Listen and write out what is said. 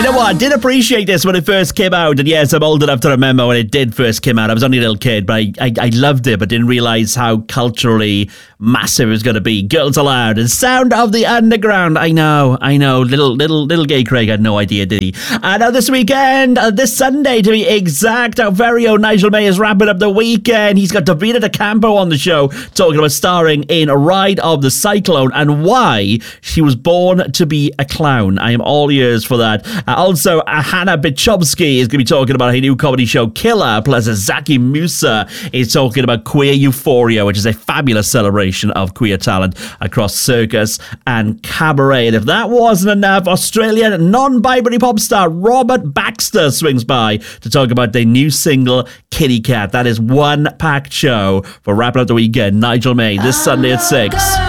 know what? I did appreciate this when it first came out. And yes, I'm old enough to remember when it did first come out. I was only a little kid, but I loved it, but didn't realise how culturally massive it was going to be. Girls Aloud and Sound of the Underground. I know. Little gay Craig had no idea, did he? And now this weekend, this Sunday to be exact, our very own Nigel May is wrapping up the weekend. He's got Davina De Campo on the show, talking about starring in Ride of the Cyclone and why she was born to be a clown. I am all ears for that. Also, Hannah Bichomsky is going to be talking about her new comedy show, Killer, plus Zaki Musa is talking about Queer Euphoria, which is a fabulous celebration of queer talent across circus and cabaret. And if that wasn't enough, Australian non-binary pop star Robert Baxter swings by to talk about their new single, Kitty Cat. That is one packed show for wrapping up the weekend. Nigel May, this Sunday at 6.